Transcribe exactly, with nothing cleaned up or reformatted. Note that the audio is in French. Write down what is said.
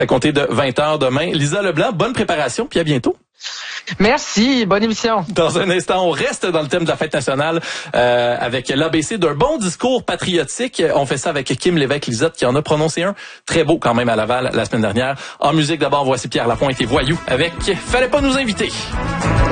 À compter de vingt heures demain. Lisa Leblanc, bonne préparation, puis à bientôt. Merci, bonne émission. Dans un instant, on reste dans le thème de la fête nationale euh, avec l'A B C d'un bon discours patriotique. On fait ça avec Kim Lévesque-Lisotte qui en a prononcé un très beau quand même à Laval la semaine dernière. En musique d'abord, voici Pierre Lapointe et Voyou avec « Fallait pas nous inviter ».